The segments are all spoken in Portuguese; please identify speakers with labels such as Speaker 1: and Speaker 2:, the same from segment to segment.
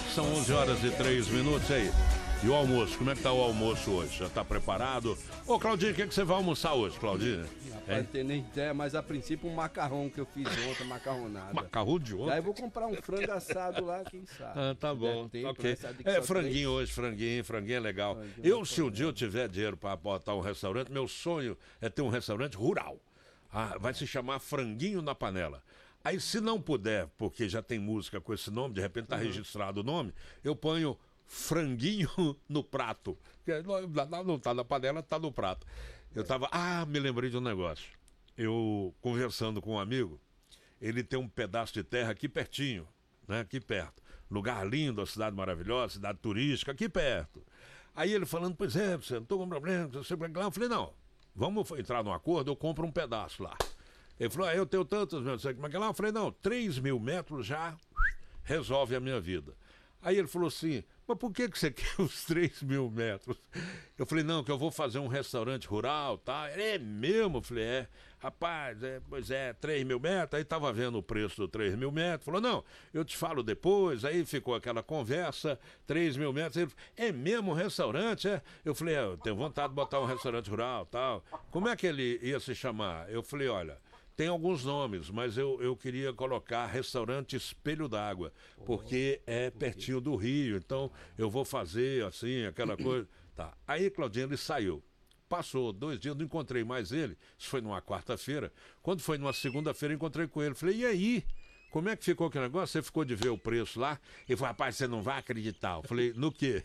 Speaker 1: São 11 horas e 3 minutos aí. E o almoço, como é que tá o almoço hoje? Já tá preparado? Ô, Claudinho, o que você vai almoçar hoje, Claudinho?
Speaker 2: Não tem nem ideia, mas a princípio um macarrão que eu fiz ontem, macarronada.
Speaker 1: Macarrão de ontem?
Speaker 2: Daí eu vou comprar um frango assado lá, quem sabe.
Speaker 1: Ah, tá bom.
Speaker 2: Tempo,
Speaker 1: Ok.
Speaker 2: né?
Speaker 1: Franguinho hoje, franguinho é legal. Se um dia eu tiver dinheiro para botar um restaurante, meu sonho é ter um restaurante rural. Vai se chamar Franguinho na Panela. Aí, se não puder, porque já tem música com esse nome, de repente tá registrado o nome, eu ponho Franguinho no Prato. Não tá na panela, tá no prato. Eu tava... me lembrei de um negócio. Eu, conversando com um amigo, ele tem um pedaço de terra aqui pertinho, né? Aqui perto. Lugar lindo, uma cidade maravilhosa, cidade turística, aqui perto. Aí ele falando, pois é, você não tô com problema, você vai lá. Eu falei, não, vamos entrar num acordo, eu compro um pedaço lá. Ele falou, eu tenho tantos metros, como é que é lá? Eu falei, não, 3.000 metros já resolve a minha vida. Aí ele falou assim, mas por que você quer os 3.000 metros? Eu falei, não, que eu vou fazer um restaurante rural, tá? É mesmo? Eu falei, rapaz, pois é, 3.000 metros. Aí tava vendo o preço do 3.000 metros. Falou, não, eu te falo depois. Aí ficou aquela conversa, 3.000 metros. Ele falou, é mesmo um restaurante, é? Eu falei, eu tenho vontade de botar um restaurante rural, tal. Como é que ele ia se chamar? Eu falei, olha... Tem alguns nomes, mas eu queria colocar Restaurante Espelho d'Água, porque é pertinho do rio, então eu vou fazer assim, aquela coisa. Tá. Aí, Claudinho, ele saiu. Passou 2 dias, não encontrei mais ele. Isso foi numa quarta-feira. Quando foi numa segunda-feira, encontrei com ele. Falei, e aí? Como é que ficou aquele negócio? Você ficou de ver o preço lá? Ele falou, rapaz, você não vai acreditar. Eu falei, no quê?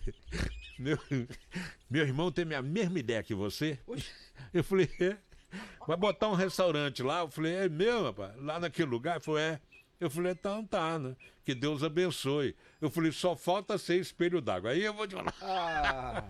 Speaker 1: Meu irmão tem a mesma ideia que você. Eu falei, vai botar um restaurante lá? Eu falei, é mesmo, rapaz? Lá naquele lugar? Ele falou, é. Eu falei, então tá, né? Que Deus abençoe. Eu falei, só falta ser espelho d'água. Aí eu vou te falar.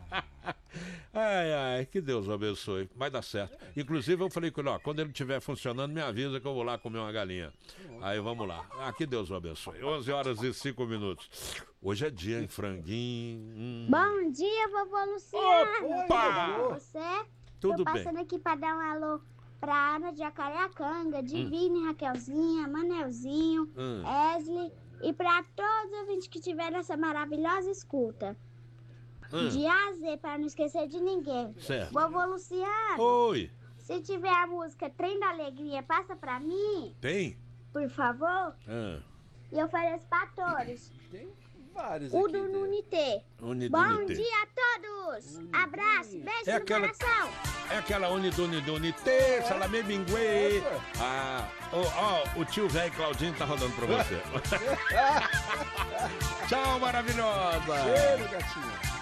Speaker 1: Que Deus abençoe. Vai dar certo. Inclusive eu falei com ele, quando ele estiver funcionando, me avisa que eu vou lá comer uma galinha. Aí vamos lá. Que Deus o abençoe. 11 horas e 5 minutos. Hoje é dia, hein, franguinho.
Speaker 3: Bom dia, vovô Luciano.
Speaker 1: Opa!
Speaker 3: Você?
Speaker 1: Tudo
Speaker 3: Tô passando aqui pra dar um alô pra Ana de Jacareacanga, Divine, Raquelzinha, Manelzinho, Esli e pra todos os ouvintes que tiveram nessa maravilhosa escuta. De A a Z, pra não esquecer de ninguém.
Speaker 1: Certo.
Speaker 3: Vovô Luciano.
Speaker 1: Oi.
Speaker 3: Se tiver a música Trem da Alegria, passa pra mim.
Speaker 1: Tem?
Speaker 3: Por favor. E eu ofereço pra todos.
Speaker 2: Tem vários
Speaker 3: O
Speaker 2: aqui.
Speaker 3: do Nunité. Bom dia a todos. Abraço, beijo no coração.
Speaker 1: É aquela Unidunité, salame minguê. O tio velho Claudinho tá rodando pra você. Tchau, maravilhosa.
Speaker 2: Cheiro, gatinha.